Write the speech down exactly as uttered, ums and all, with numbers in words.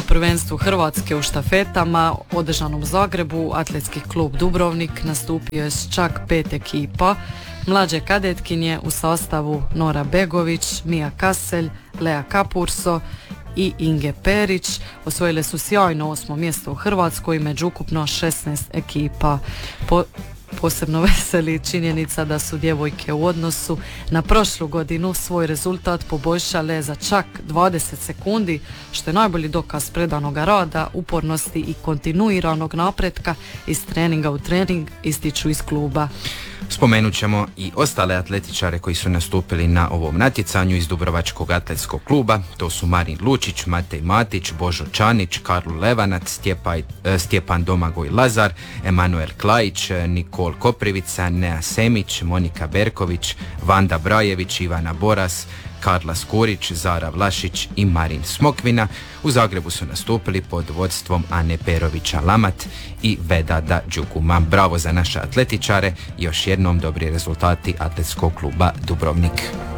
prvenstvu Hrvatske u štafetama održanom u Zagrebu Atletski klub Dubrovnik nastupio je s čak pet ekipa. Mlađe kadetkinje u sastavu Nora Begović, Mija Kaselj, Lea Kapurso i Inge Perić osvojile su sjajno osmo mjesto u Hrvatskoj među ukupno šesnaest ekipa. Po Posebno veseli činjenica da su djevojke u odnosu na prošlu godinu svoj rezultat poboljšale za čak dvadeset sekundi, što je najbolji dokaz predanog rada, upornosti i kontinuiranog napretka iz treninga u trening, ističu iz kluba. Spomenut ćemo i ostale atletičare koji su nastupili na ovom natjecanju iz Dubrovačkog atletskog kluba. To su Marin Lučić, Matej Matić, Božo Čanić, Karlo Levanac, Stjepaj, Stjepan Domagoj Lazar, Emanuel Klajić, Nikol Koprivica, Nea Semić, Monika Berković, Vanda Brajević, Ivana Boras, Karla Skurić, Zara Vlašić i Marin Smokvina. U Zagrebu su nastupili pod vodstvom Ane Perovića Lamat i Vedada Đukuma. Bravo za naše atletičare i još jednom dobri rezultati Atletskog kluba Dubrovnik.